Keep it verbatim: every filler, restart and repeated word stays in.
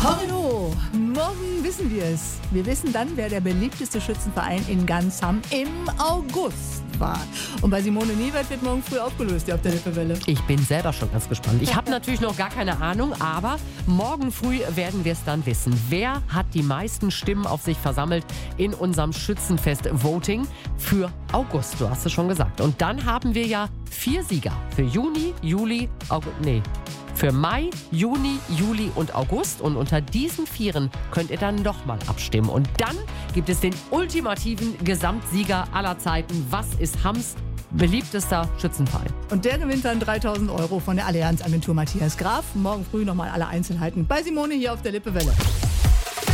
Hallo, morgen wissen wir es. Wir wissen dann, wer der beliebteste Schützenverein in ganz Hamm im August war. Und bei Simone Niewert wird morgen früh aufgelöst, ja, auf der Lippewelle. Ich bin selber schon ganz gespannt. Ich habe natürlich noch gar keine Ahnung, aber morgen früh werden wir es dann wissen. Wer hat die meisten Stimmen auf sich versammelt in unserem Schützenfest-Voting für August? Du hast es schon gesagt. Und dann haben wir ja vier Sieger für Juni, Juli, August, nee. Für Mai, Juni, Juli und August. Und unter diesen Vieren könnt ihr dann nochmal abstimmen. Und dann gibt es den ultimativen Gesamtsieger aller Zeiten. Was ist Hamms beliebtester Schützenverein? Und der gewinnt dann dreitausend Euro von der Allianz-Agentur Matthias Graf. Morgen früh nochmal alle Einzelheiten bei Simone hier auf der Lippewelle.